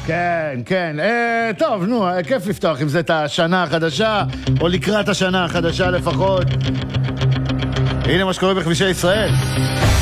כן, כן. טוב, נו, כיף לפתוח אם זה את השנה החדשה, או לקראת השנה החדשה לפחות. הנה מה שקורה בכבישי ישראל.